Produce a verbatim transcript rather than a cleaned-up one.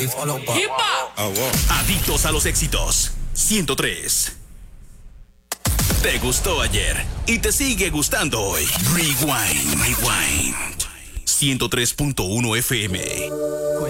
Adictos a los éxitos. ciento tres. Te gustó ayer y te sigue gustando hoy. Rewind, rewind. ciento tres punto uno F M.